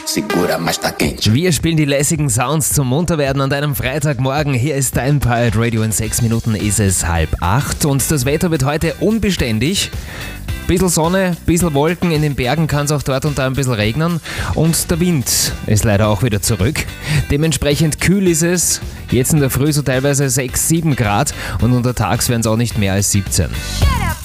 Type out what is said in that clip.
segura, mas tá quente. Wir spielen die lässigen Sounds zum Munterwerden an deinem Freitagmorgen. Hier ist dein Pirate Radio. In 6 Minuten ist es 7:30 und das Wetter wird heute unbeständig. Bisschen Sonne, bisschen Wolken, in den Bergen kann es auch dort und da ein bisschen regnen und der Wind ist leider auch wieder zurück. Dementsprechend kühl ist es, jetzt in der Früh so teilweise 6, 7 Grad und untertags werden es auch nicht mehr als 17.